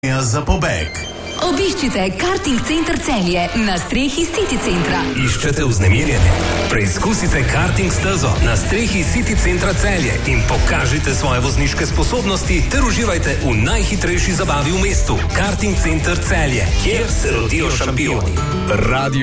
za pobeg. Obiščite Karting Center Celje na strehi City Centra. Iščete vznemirjenje? Preizkusite karting stezo na strehi City Centra Celje in pokažite svoje vozniške sposobnosti ter uživajte v najhitrejši zabavi v mestu. Karting Center Celje, kjer se rodijo šampioni. Radio